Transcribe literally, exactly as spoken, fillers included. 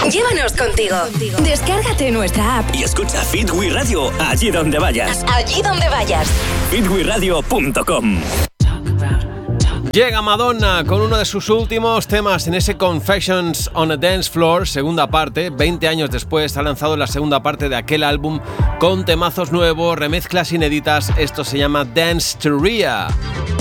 Llévanos contigo. Descárgate nuestra app y escucha Fit We Radio allí donde vayas. Allí donde vayas. fit we radio punto com. Llega Madonna con uno de sus últimos temas en ese Confessions on a Dance Floor, segunda parte. veinte años después ha lanzado la segunda parte de aquel álbum con temazos nuevos, remezclas inéditas. Esto se llama Dance to Ria.